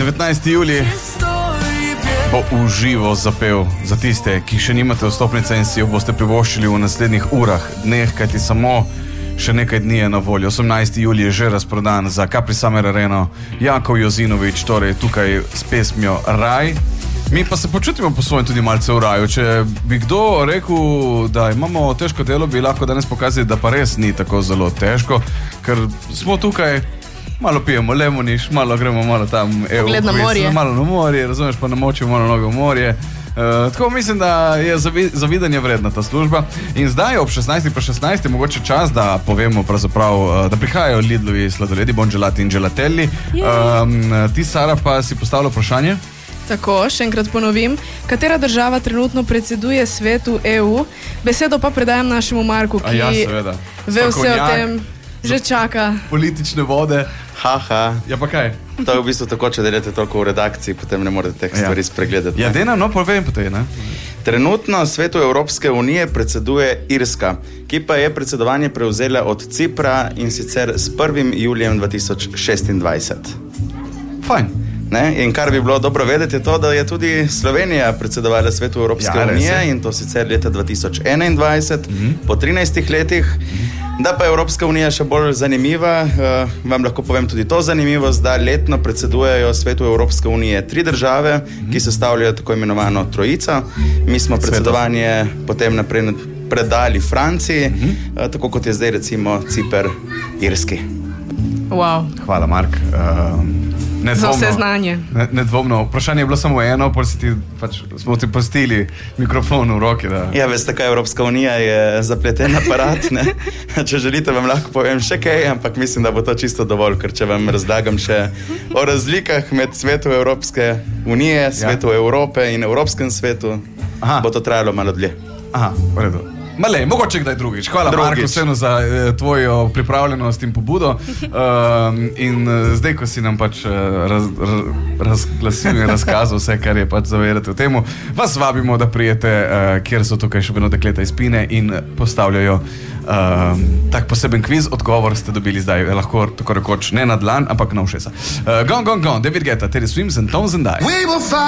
19. julij bo uživo zapel za tiste, ki še nimate vstopnice in si jo boste privoščili v naslednjih urah, dneh, kajti samo še nekaj dni je na voljo. 18. julij je že razprodan za Capri Summer Areno. Jakov Jozinović, torej tukaj s pesmijo Raj. Mi pa se počutimo po svojem tudi malce v raju. Če bi kdo rekel, da imamo težko delo, bi lahko danes pokazali, da pa res ni tako zelo težko, ker smo tukaj, malo pijemo lemoniš, malo gremo malo tam pogled na morje. Malo na morje, razumeš, pa namočimo malo noge v morje. Tako mislim, da je zavidanje vredna ta služba. In zdaj ob 16:16 je mogoče čas, da povemo pravzaprav, da prihajajo Lidlovi sladoledi, Bongelati in Gelatelli. Ti, Sara, pa si postavila vprašanje? Tako, še enkrat ponovim, katera država trenutno predseduje svetu EU? Besedo pa predajam našemu Marku, ki ve vse o tem, že čaka. Politične vode. Haha. Ja pa kaj? To je v bistvu tako, če delate toliko v redakciji, potem ne morete teh stvari spregledati. Ja, Dena, no, povem po tej, ne? Trenutno svetu Evropske unije predseduje Irska, ki pa je predsedovanje prevzela od Cipra in sicer s 1. julijem 2026. Fajn. Ne? In kar bi bilo dobro vedeti je to, da je tudi Slovenija predsedovala svetu Evropske unije in to sicer leta 2021, po 13 letih. Da pa je Evropska unija še bolj zanimiva, vam lahko povem tudi to zanimivost, da letno predsedujejo svetu Evropske unije 3 države, ki sestavljajo tako imenovano trojico. Mi smo predsedovanje potem naprej predali Franciji, tako kot je zdaj recimo Ciper Irski. Wow. Hvala, Mark. Za vse znanje. Nedvomno. Vprašanje je bilo samo eno, smo ti pustili mikrofon v roki. Da... Ja, veste kaj, Evropska unija je zapleten aparat, ne? Če želite, vam lahko povem še kaj, ampak mislim, da bo to čisto dovolj, ker če vam razlagam še o razlikah med svetu Evropske unije, svetu Evrope in Evropskem svetu, bo to trajalo malo dlje. Aha, v redu. Malej, mogoče kdaj drugič. Hvala, Marko, vseeno za tvojo pripravljenost in pobudo. In zdaj, ko si nam pač razglasil in razkazal vse, kar je pač zavedati v temu, vas vabimo, da prijete, kjer so tukaj še vedno dekleta iz Pine in postavljajo tak poseben kviz. Odgovor ste dobili zdaj, lahko tako rekoč ne na dlan, ampak na ušesa. Gone, David Guetta, Teddy Swims and Tones and I.